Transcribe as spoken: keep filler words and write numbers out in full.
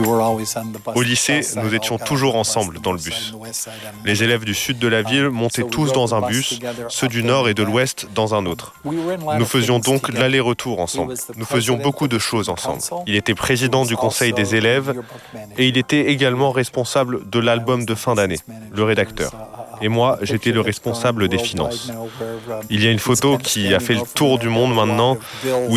Au lycée, nous étions toujours ensemble dans le bus. Les élèves du sud de la ville montaient tous dans un bus, ceux du nord et de l'ouest dans un autre. Nous faisions donc l'aller-retour ensemble. Nous faisions beaucoup de choses ensemble. Il était président du conseil des élèves et il était également responsable de l'album de fin d'année, le rédacteur. Et moi, j'étais le responsable des finances. Il y a une photo qui a fait le tour du monde maintenant, où